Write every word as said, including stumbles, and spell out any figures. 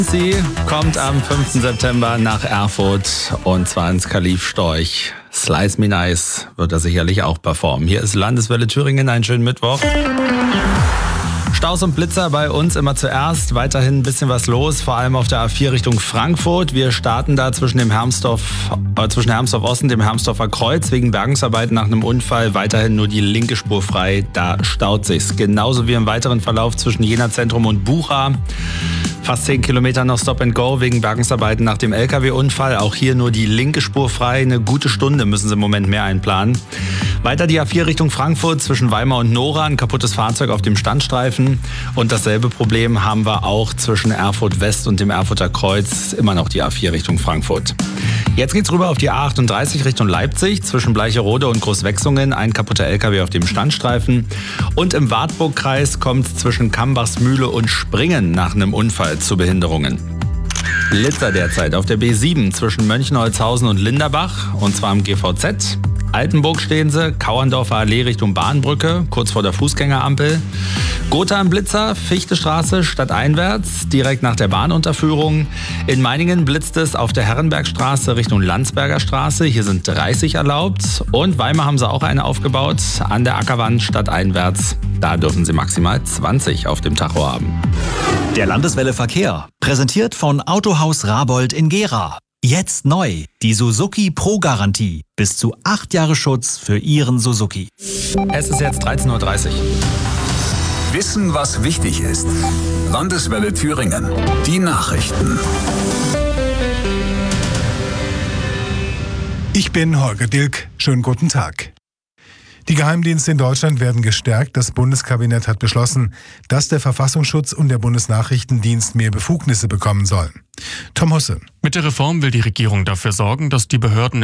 Sie kommt am fünften September nach Erfurt und zwar ins Kalif Storch. Slice Me Nice wird er sicherlich auch performen. Hier ist Landeswelle Thüringen, einen schönen Mittwoch. Staus und Blitzer bei uns immer zuerst. Weiterhin ein bisschen was los, vor allem auf der A vier Richtung Frankfurt. Wir starten da zwischen dem Hermsdorf, äh, zwischen Hermsdorf Ost und dem Hermsdorfer Kreuz wegen Bergungsarbeiten nach einem Unfall. Weiterhin nur die linke Spur frei, da staut sich's. Genauso wie im weiteren Verlauf zwischen Jena Zentrum und Bucha. Fast zehn Kilometer noch Stop and Go wegen Bergungsarbeiten nach dem L K W-Unfall. Auch hier nur die linke Spur frei. Eine gute Stunde müssen Sie im Moment mehr einplanen. Weiter die A vier Richtung Frankfurt zwischen Weimar und Nora. Ein kaputtes Fahrzeug auf dem Standstreifen. Und dasselbe Problem haben wir auch zwischen Erfurt West und dem Erfurter Kreuz. Immer noch die A vier Richtung Frankfurt. Jetzt geht's rüber auf die A achtunddreißig Richtung Leipzig. Zwischen Bleicherode und Großwechsungen ein kaputter L K W auf dem Standstreifen. Und im Wartburgkreis kommt es zwischen Kambachsmühle und Springen nach einem Unfall zu Behinderungen. Blitzer derzeit auf der B sieben zwischen Mönchenholzhausen und Linderbach. Und zwar am G V Z. Altenburg stehen sie, Kauerndorfer Allee Richtung Bahnbrücke, kurz vor der Fußgängerampel. Gotha im Blitzer, Fichtestraße stadteinwärts, direkt nach der Bahnunterführung. In Meiningen blitzt es auf der Herrenbergstraße Richtung Landsberger Straße. Hier sind dreißig erlaubt. Und Weimar haben sie auch eine aufgebaut, an der Ackerwand stadteinwärts. Da dürfen sie maximal zwanzig auf dem Tacho haben. Der Landeswelle Verkehr, präsentiert von Autohaus Rabold in Gera. Jetzt neu, die Suzuki Pro-Garantie. Bis zu acht Jahre Schutz für Ihren Suzuki. Es ist jetzt dreizehn Uhr dreißig. Wissen, was wichtig ist. Landeswelle Thüringen. Die Nachrichten. Ich bin Holger Dilk. Schönen guten Tag. Die Geheimdienste in Deutschland werden gestärkt. Das Bundeskabinett hat beschlossen, dass der Verfassungsschutz und der Bundesnachrichtendienst mehr Befugnisse bekommen sollen. Tom Husse. Mit der Reform will die Regierung dafür sorgen, dass die Behörden